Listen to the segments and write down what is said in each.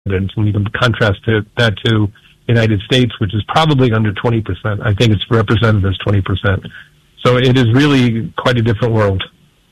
And you can contrast that to the United States, which is probably under 20%. I think it's represented as 20%. So it is really quite a different world.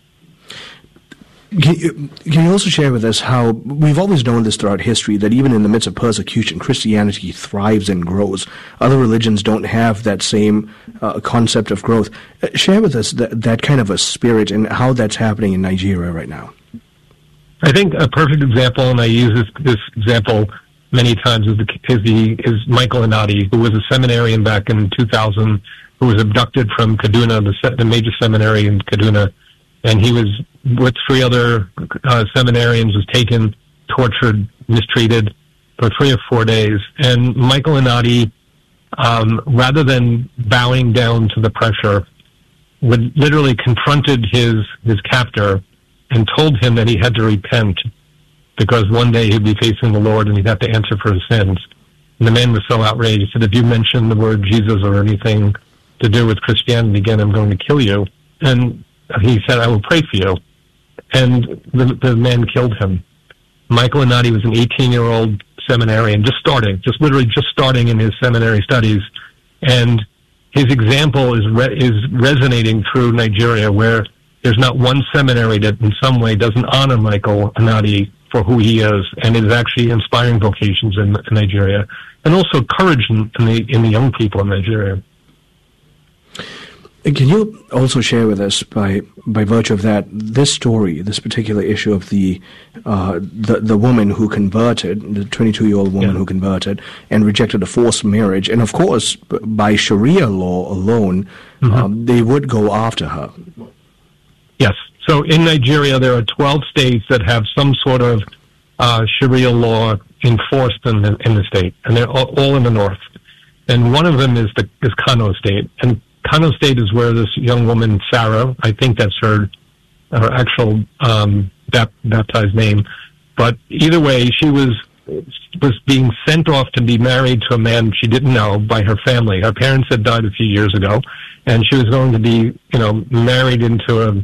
Can you also share with us how we've always known this throughout history, that even in the midst of persecution, Christianity thrives and grows. Other religions don't have that same concept of growth. Share with us that kind of a spirit and how that's happening in Nigeria right now. I think a perfect example, and I use this example many times, is Michael Anadi, who was a seminarian back in 2000, who was abducted from Kaduna, the major seminary in Kaduna, and he was with 3 other seminarians, was taken, tortured, mistreated for 3 or 4 days. And Michael Anadi, rather than bowing down to the pressure, would literally confronted his captor and told him that he had to repent because one day he'd be facing the Lord and he'd have to answer for his sins. And the man was so outraged. He said, if you mention the word Jesus or anything to do with Christianity again, I'm going to kill you. And he said, I will pray for you. And the man killed him. Michael Anadi was an 18-year-old seminarian, just literally starting in his seminary studies. And his example is resonating through Nigeria, where there's not one seminary that in some way doesn't honor Michael Anadi for who he is, and it is actually inspiring vocations in Nigeria, and also courage in the young people in Nigeria. Can you also share with us, by virtue of that, this story, this particular issue of the woman who converted, the 22-year-old woman who converted and rejected a forced marriage, and of course, by Sharia law alone, they would go after her. Yes. So in Nigeria, there are 12 states that have some sort of Sharia law enforced in the state, and they're all in the north. And one of them is Kano State, and Kano State is where this young woman, Sarah, I think that's her actual baptized name, but either way, she was being sent off to be married to a man she didn't know by her family. Her parents had died a few years ago, and she was going to be, married into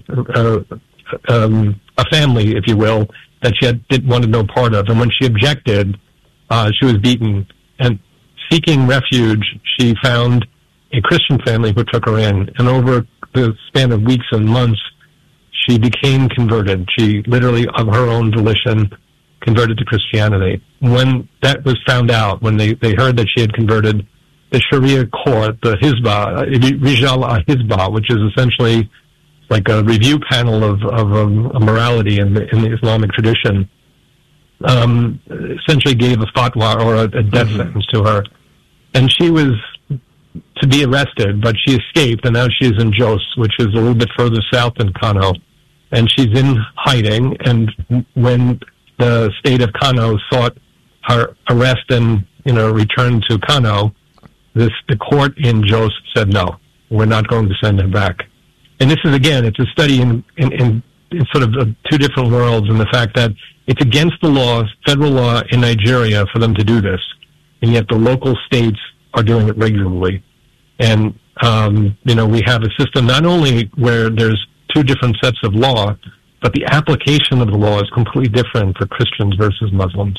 a family, if you will, that she didn't want to know part of. And when she objected, she was beaten. And seeking refuge, she found a Christian family who took her in. And over the span of weeks and months, she became converted. She literally, of her own volition, converted to Christianity. When that was found out, when they heard that she had converted, the Sharia court, the Hizbah, Rijal Hizbah, which is essentially like a review panel of morality in the Islamic tradition, essentially gave a fatwa or a death sentence to her. And she was to be arrested, but she escaped, and now she's in Jos, which is a little bit further south than Kano. And she's in hiding, and when the state of Kano sought her arrest and, return to Kano, the court in Jos said, no, we're not going to send her back. And this is, again, it's a study in sort of two different worlds, and the fact that it's against the law, federal law in Nigeria, for them to do this, and yet the local states are doing it regularly. And, we have a system not only where there's two different sets of law, but the application of the law is completely different for Christians versus Muslims.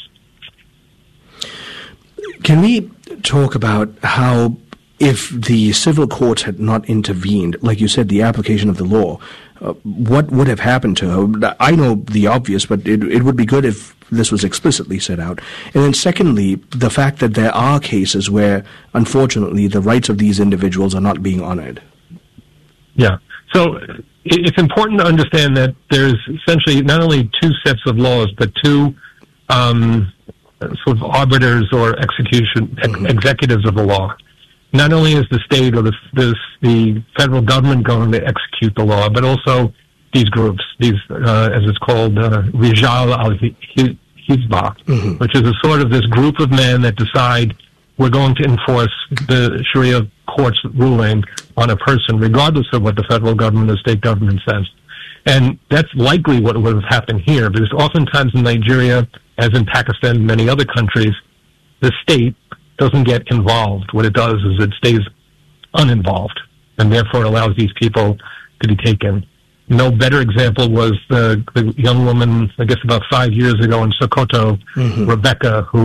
Can we talk about how, if the civil courts had not intervened, like you said, the application of the law, what would have happened to her? I know the obvious, but it would be good if this was explicitly set out. And then secondly, the fact that there are cases where, unfortunately, the rights of these individuals are not being honored. Yeah. So it's important to understand that there's essentially not only two sets of laws, but two sort of arbiters or executives of the law. Not only is the state or the federal government going to execute the law, but also these groups, as it's called, Rijal al-Hizbah, which is a sort of this group of men that decide we're going to enforce the Sharia court's ruling on a person, regardless of what the federal government or state government says. And that's likely what would have happened here, because oftentimes in Nigeria, as in Pakistan and many other countries, the state doesn't get involved. What it does is it stays uninvolved, and therefore allows these people to be taken. No better example was the young woman, I guess about 5 years ago in Sokoto, Rebecca, who